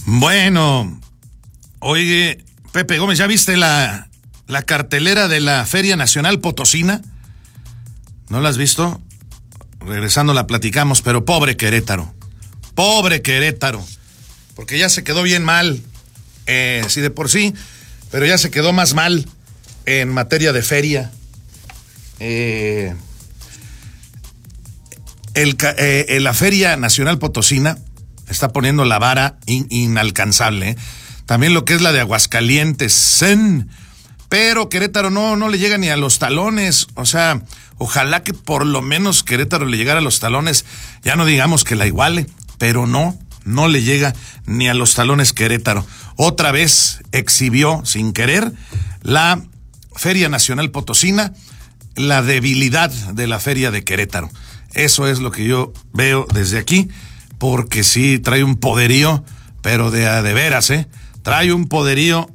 Bueno, oye, Pepe Gómez, ¿ya viste la cartelera de la Feria Nacional Potosina? ¿No la has visto? Regresando la platicamos, pero pobre Querétaro, porque ya se quedó bien mal, sí de por sí, pero ya se quedó más mal en materia de feria. La Feria Nacional Potosina está poniendo la vara inalcanzable, ¿eh? También lo que es la de Aguascalientes, pero Querétaro no le llega ni a los talones. O sea, ojalá que por lo menos Querétaro le llegara a los talones, ya no digamos que la iguale, pero no le llega ni a los talones Querétaro. Otra vez exhibió sin querer la Feria Nacional Potosina la debilidad de la Feria de Querétaro. Eso es lo que yo veo desde aquí, porque sí trae un poderío, pero de veras, trae un poderío